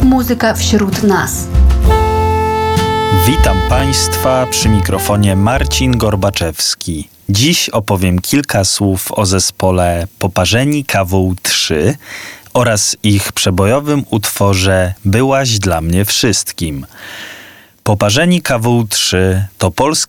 muzyka wśród nas. Witam Państwa, przy mikrofonie Marcin Gorbaczewski. Dziś opowiem kilka słów o zespole Poparzeni Kawą 3 oraz ich przebojowym utworze Byłaś dla mnie wszystkim. Poparzeni Kawą 3 to polski